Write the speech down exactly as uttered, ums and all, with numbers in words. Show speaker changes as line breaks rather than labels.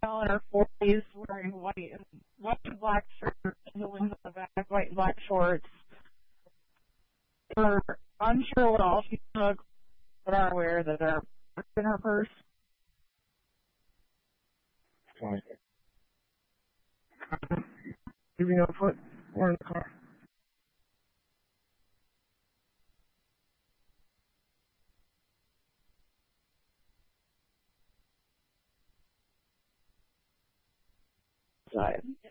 female in her forties wearing white and white and black shirt, heels in the back, white and black shorts. We're unsure what all she took, but are aware that are in her purse.
Fine. Leaving on foot or in the car?
Side.